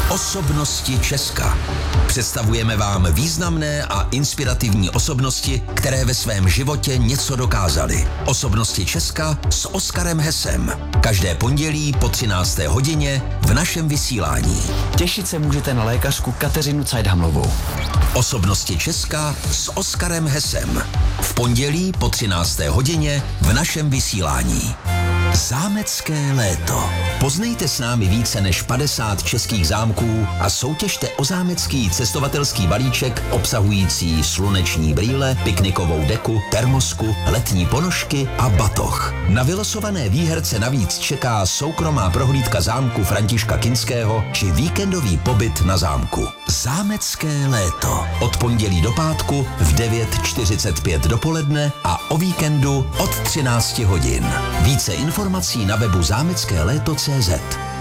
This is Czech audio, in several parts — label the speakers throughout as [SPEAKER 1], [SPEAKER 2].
[SPEAKER 1] Osobnosti Česka. Představujeme vám významné a inspirativní osobnosti, které ve svém životě něco dokázaly. Osobnosti Česka s Oskarem Hesem. Každé pondělí po 13. hodině v našem vysílání.
[SPEAKER 2] Těšit se můžete na lékařku Kateřinu Cajdhamlovou.
[SPEAKER 1] Osobnosti Česka s Oskarem Hesem. V pondělí po 13. hodině v našem vysílání. Zámecké léto. Poznejte s námi více než 50 českých zámků a soutěžte o zámecký cestovatelský balíček obsahující sluneční brýle, piknikovou deku, termosku, letní ponožky a batoh. Na vylosované výherce navíc čeká soukromá prohlídka zámku Františka Kinského či víkendový pobyt na zámku. Zámecké léto. Od pondělí do pátku v 9:45 dopoledne a o víkendu od 13 hodin. Více informací na webu zámeckéléto.cz.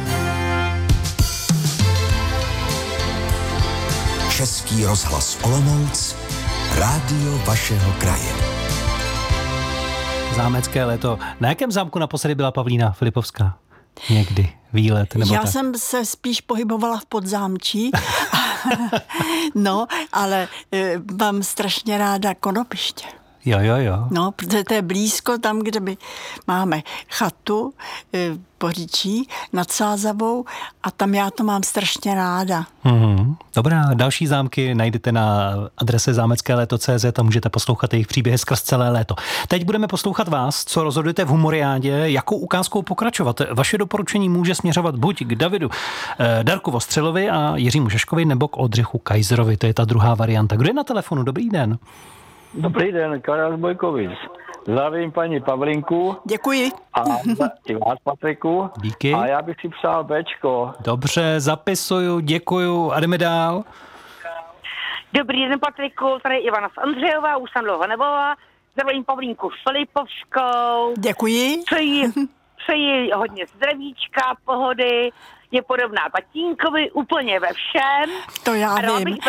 [SPEAKER 1] Český rozhlas Olomouc, rádio vašeho kraje.
[SPEAKER 3] Zámecké léto. Na jakém zámku naposledy byla Pavlína Filipovská? Někdy výlet nebo
[SPEAKER 4] Já
[SPEAKER 3] tak?
[SPEAKER 4] jsem se spíš pohybovala v Podzámčí, no, ale mám strašně ráda Konopiště.
[SPEAKER 3] Jo.
[SPEAKER 4] No, protože to je blízko tam, kde máme chatu Poříčí nad Sázavou a tam já to mám strašně ráda.
[SPEAKER 3] Dobrá, další zámky najdete na adrese zámeckéléto.cz a můžete poslouchat jejich příběhy skrz celé léto. Teď budeme poslouchat vás, co rozhodujete v Humoriádě, jakou ukázkou pokračovat. Vaše doporučení může směřovat buď k Davidu Darku Vostřelovi a Jiřímu Žeškovi, nebo k Oldřichu Kajzerovi, to je ta druhá varianta. Kdo je na telefonu? Dobrý den.
[SPEAKER 5] Dobrý den, Karel z Bojkovic. Zdravím paní Pavlinku.
[SPEAKER 4] Děkuji.
[SPEAKER 5] A i vás, Patriku.
[SPEAKER 3] Díky.
[SPEAKER 5] A já bych si přál Bčko.
[SPEAKER 3] Dobře, zapisuju, děkuju a jdeme dál.
[SPEAKER 6] Dobrý den, Patriku, tady Ivana z Andřejova, už jsem dlouho nebyla. Zdravím Pavlínku Filipovskou.
[SPEAKER 4] Děkuji.
[SPEAKER 6] Přeji hodně zdravíčka, pohody. Je podobná tatínkovi úplně ve všem.
[SPEAKER 4] To já
[SPEAKER 6] a
[SPEAKER 4] vím.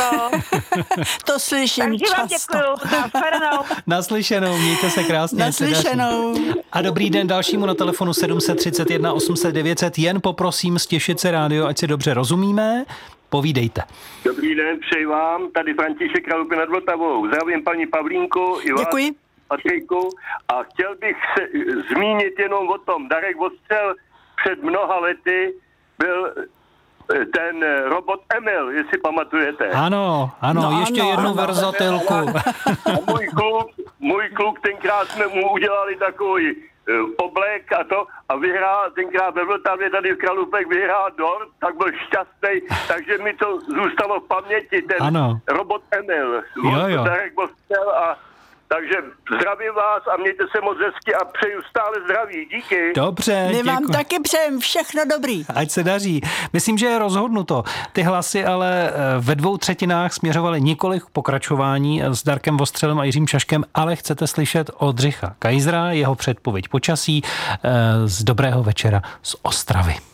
[SPEAKER 4] To slyším
[SPEAKER 6] takže
[SPEAKER 4] často.
[SPEAKER 6] vám děkuju. Nashledanou.
[SPEAKER 3] Naslyšenou, mějte se krásně.
[SPEAKER 4] Naslyšenou.
[SPEAKER 3] A dobrý den dalšímu na telefonu 731 800 900. Jen poprosím stěšit se rádio, ať si dobře rozumíme. Povídejte.
[SPEAKER 7] Dobrý den, přeji vám. Tady František Kralupy nad Vltavou. Zdravím paní Pavlínku i vás,
[SPEAKER 4] Děkuji.
[SPEAKER 7] Patriku. A chtěl bych se zmínit jenom o tom. Darek Vostřel před mnoha lety byl ten robot Emil, jestli pamatujete.
[SPEAKER 3] Ano, ještě jednu verzatilku.
[SPEAKER 7] A můj kluk, tenkrát jsme mu udělali takový oblek a vyhrál, tenkrát ve Vltavě tady v Kralupech vyhrál dort, tak byl šťastný, takže mi to zůstalo v paměti, ten robot Emil.
[SPEAKER 3] Jo.
[SPEAKER 7] Darek Vostřel takže zdravím vás a mějte se moc hezky a přeju stále zdraví. Díky.
[SPEAKER 3] Dobře,
[SPEAKER 4] My vám
[SPEAKER 3] děkuji.
[SPEAKER 4] taky přejem všechno dobrý.
[SPEAKER 3] Ať se daří. Myslím, že je rozhodnuto. Ty hlasy ale ve 2/3 směřovaly nikoliv k pokračování s Darkem Vostřelem a Jiřím Šaškem, ale chcete slyšet Oldřicha Kajzera, jeho předpověď počasí z Dobrého večera z Ostravy.